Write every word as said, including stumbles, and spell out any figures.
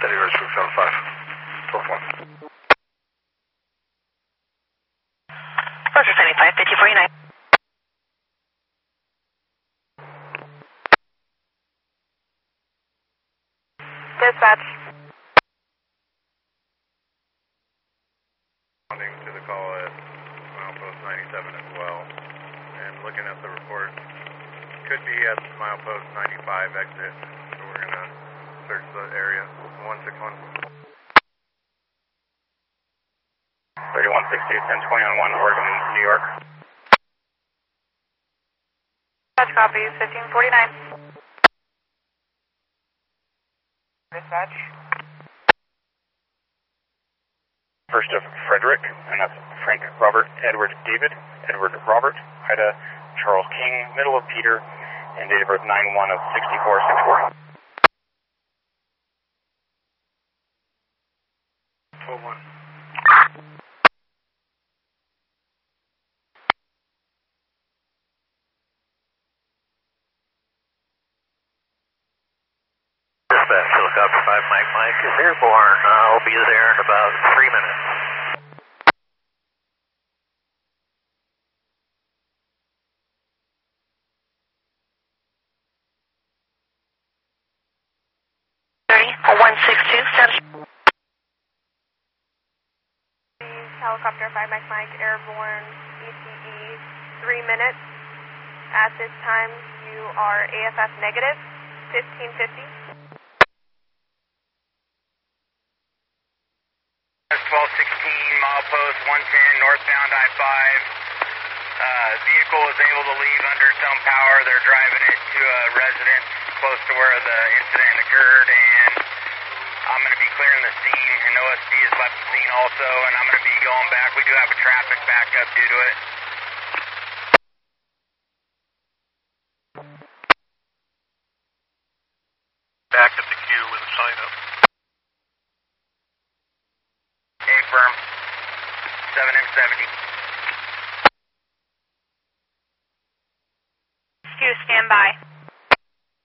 Steady Roger six seven five. twelve one. Roger seventy-five, fifty forty-nine. Dispatch. Responding to the call at milepost ninety-seven as well. And looking at the report, could be at milepost ninety-five exit. So we're going to search the area. one six one. thirty-one sixty, ten twenty on one, Oregon, New York. Dispatch copy, fifteen forty-nine. Dispatch. First of Frederick, and that's Frank Robert Edward David, Edward Robert, Ida Charles King, middle of Peter, and date of birth nine one of sixty-four sixty-four. twelve one. Dispatch, helicopter five Mike Mike is airborne. Uh, I'll be there in about three minutes. one six two, status. Helicopter five Mike Mike, airborne, E T E, three minutes. At this time, you are A F F negative, fifteen fifty. twelve sixteen, milepost one ten, northbound I five. Uh, vehicle is able to leave under its own power. They're driving it to a residence close to where the incident occurred, and I'm going to be clearing the scene, and O S D has left the scene also, and I'm going to be going back. We do have a traffic backup due to it. Back at the queue with a sign up. A firm, seven M seventy. Q, stand by.